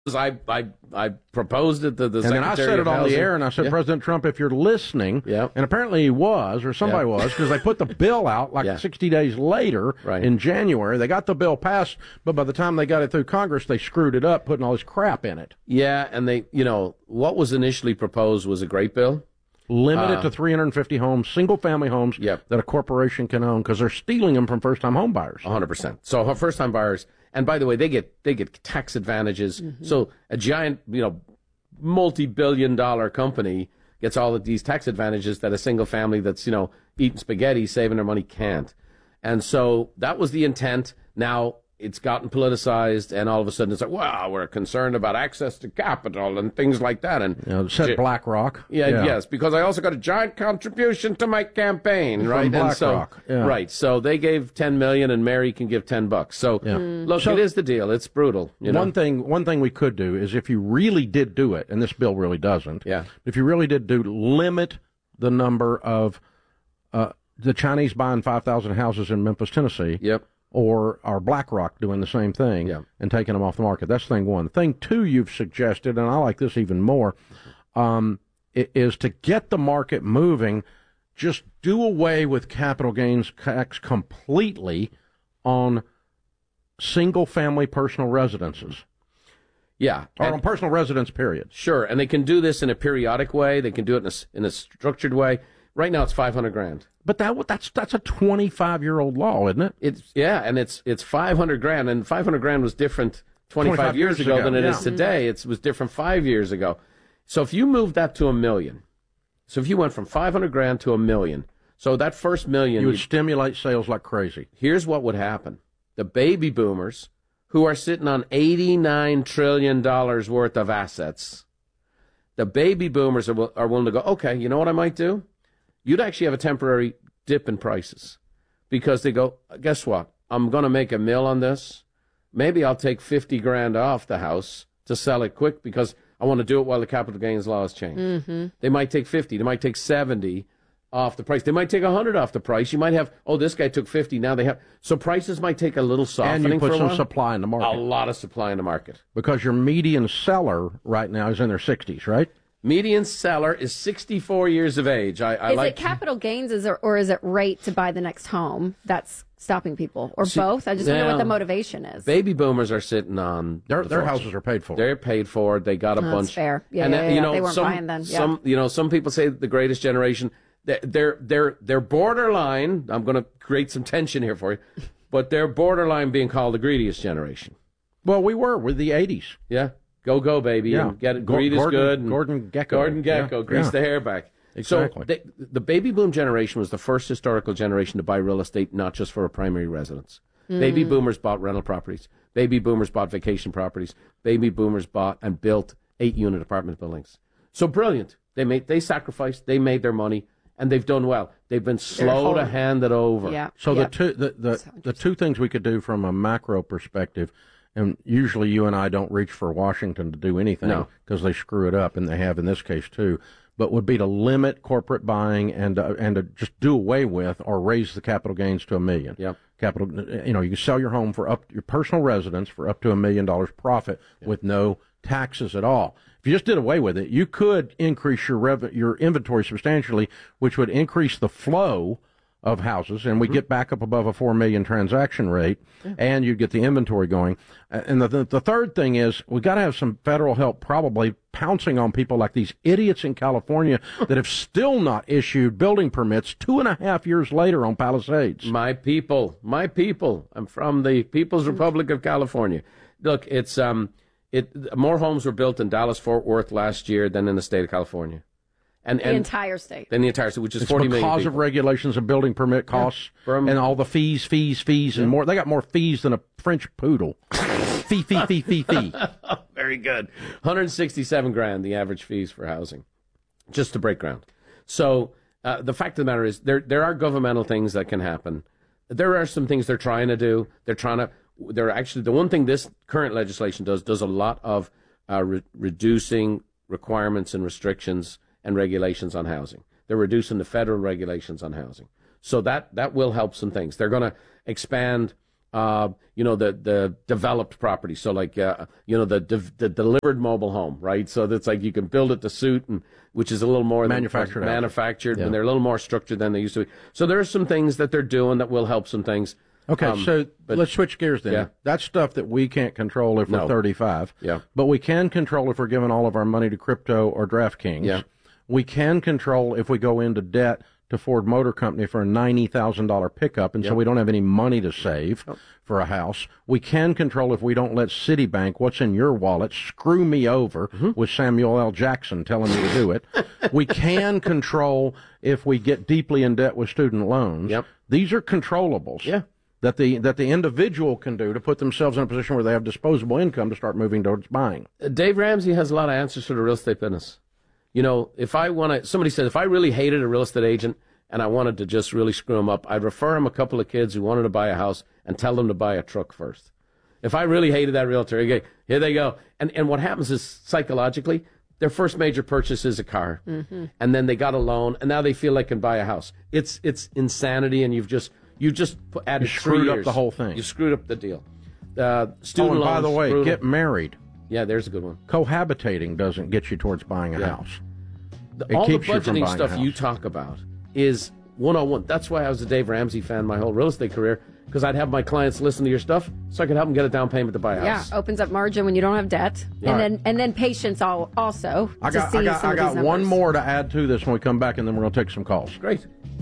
I proposed it to the And then I Secretary said of it on the Housing. air, and I said, Yeah. President Trump, if you're listening, and apparently he was, or somebody was, because they put the bill out like 60 days later in January. They got the bill passed, but by the time they got it through Congress, they screwed it up, putting all this crap in it. Yeah, and they, what was initially proposed was a great bill. Limit it to 350 homes, single-family homes that a corporation can own, because they're stealing them from first-time home buyers. 100%. So first-time buyers, and by the way, they get tax advantages. Mm-hmm. So a giant, multi-billion-dollar company gets all of these tax advantages that a single family that's, eating spaghetti, saving their money can't. And so that was the intent. Now it's gotten politicized, and all of a sudden it's like, wow, we're concerned about access to capital and things like that. And said BlackRock. Yes, because I also got a giant contribution to my campaign, right? From And so, BlackRock. right. So they gave $10 million, and Mary can give $10. So look, it is the deal. It's brutal. One thing we could do is, if you really did do it, and this bill really doesn't. If you really did limit the number of the Chinese buying 5,000 houses in Memphis, Tennessee. Or BlackRock doing the same thing and taking them off the market. That's thing one. Thing two you've suggested, and I like this even more, is to get the market moving, just do away with capital gains tax completely on single-family personal residences. Yeah. Or on personal residence, period. Sure, and they can do this in a periodic way. They can do it in a structured way. Right now it's $500,000. But that's a 25-year-old law, isn't it? And it's $500,000, and $500,000 was different 25 years ago than it is today. It was different 5 years ago. So if you moved that to $1 million, so if you went from $500,000 to $1 million, so that first $1 million, you would stimulate sales like crazy. Here's what would happen: the baby boomers, who are sitting on $89 trillion worth of assets, the baby boomers are willing to go, okay, you know what I might do? You'd actually have a temporary dip in prices, because they go, guess what? I'm going to make $1 million on this. Maybe I'll take $50,000 off the house to sell it quick, because I want to do it while the capital gains laws change. Mm-hmm. They might take 50. They might take 70 off the price. They might take 100 off the price. You might have, this guy took 50. Now they have, so prices might take a little softening. And you put for a some while. supply in the market. A lot of supply in the market. Because your median seller right now is in their 60s, right? Median seller is 64 years of age. Is it capital gains, or is it rate to buy the next home that's stopping people, or both? I just wonder what the motivation is. Baby boomers are sitting on their houses are paid for. They're paid for. They got a bunch. That's fair. Yeah, and they weren't buying then. Yeah. Some people say the greatest generation. They're borderline. I'm going to create some tension here for you, but they're borderline being called the greediest generation. Well, we were with the 80s. Yeah. Go, baby, and get it. Greed is good. Gordon Gekko. Grease the hair back. Exactly. So the baby boom generation was the first historical generation to buy real estate, not just for a primary residence. Baby boomers bought rental properties. Baby boomers bought vacation properties. Baby boomers bought and built 8-unit apartment buildings. So brilliant. They sacrificed. They made their money, and they've done well. They've been slow to hand it over. Yeah. So the two things we could do from a macro perspective. And usually you and I don't reach for Washington to do anything because they screw it up, and they have in this case too, but would be to limit corporate buying and to just do away with or raise the capital gains to $1 million. Yep. Capital, you can sell your home for your personal residence for up to $1 million profit with no taxes at all. If you just did away with it, you could increase your inventory substantially, which would increase the flow of houses, and we get back up above a 4 million transaction rate, and you get the inventory going. And the third thing is we got to have some federal help, probably pouncing on people like these idiots in California that have still not issued building permits 2.5 years later on Palisades. My people. I'm from the People's Republic of California. Look, it's more homes were built in Dallas-Fort Worth last year than in the state of California. And the entire state. Then the entire state, which is it's 40 million because people. of regulations and building permit costs and all the fees, and more. They got more fees than a French poodle. Fee. Very good. $167,000, the average fees for housing, just to break ground. So the fact of the matter is there are governmental things that can happen. There are some things they're trying to do. They're actually, the one thing this current legislation does a lot of reducing requirements and restrictions and regulations on housing. They're reducing the federal regulations on housing. So that will help some things. They're going to expand the developed property. So like, the delivered mobile home, right? So that's like you can build it to suit, and which is a little more manufactured, and they're a little more structured than they used to be. So there are some things that they're doing that will help some things. Okay, but let's switch gears then. Yeah. That's stuff that we can't control if we're 35. Yeah. But we can control if we're giving all of our money to crypto or DraftKings. Yeah. We can control if we go into debt to Ford Motor Company for a $90,000 pickup, and so we don't have any money to save for a house. We can control if we don't let Citibank, what's in your wallet, screw me over with Samuel L. Jackson telling me to do it. We can control if we get deeply in debt with student loans. Yep. These are controllables. Yeah. That the individual can do to put themselves in a position where they have disposable income to start moving towards buying. Dave Ramsey has a lot of answers for the real estate business. Somebody said, if I really hated a real estate agent and I wanted to just really screw him up, I'd refer him a couple of kids who wanted to buy a house and tell them to buy a truck first. If I really hated that realtor, okay, here they go. And what happens is, psychologically, their first major purchase is a car. Mm-hmm. And then they got a loan, and now they feel they can buy a house. It's insanity, and you just added 3 years. Screwed up the whole thing. You screwed up the deal. Student loans, by the way, brutal. Get married. Yeah, there's a good one. Cohabitating doesn't get you towards buying a house. All the budgeting stuff you talk about is 101. That's why I was a Dave Ramsey fan my whole real estate career, because I'd have my clients listen to your stuff so I could help them get a down payment to buy a house. Yeah, opens up margin when you don't have debt. And then patience also. I got one more to add to this when we come back, and then we're going to take some calls. Great.